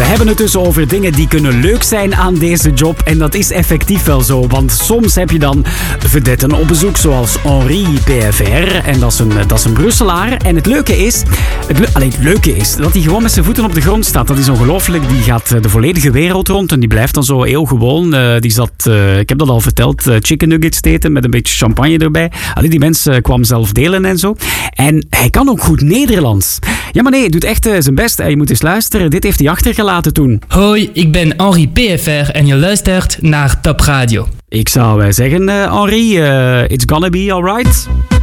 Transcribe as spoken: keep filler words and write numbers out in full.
hebben het dus over dingen die kunnen leuk zijn aan deze job. En dat is effectief wel zo. Want soms heb je dan vedetten op bezoek, zoals Henri P F R. En dat is een, dat is een Brusselaar. En het leuke is, het, le- allee, het leuke is dat hij gewoon met zijn voeten op de grond staat. Dat is ongelooflijk. Die gaat de volledige wereld rond en die blijft dan zo heel gewoon. Uh, die zat, uh, ik heb dat al verteld, uh, chicken nuggets te eten met een beetje champagne erbij. Allee, die mens uh, kwam zelf delen en zo. En hij kan ook goed Nederlands. Ja, maar nee, hij doet echt uh, zijn best. Uh, je moet eens luisteren. Dit heeft hij achtergelaten toen. Hoi, ik ben Henri P F R en je luistert naar Top Radio. Ik zou uh, zeggen, uh, Henri, uh, it's gonna be alright.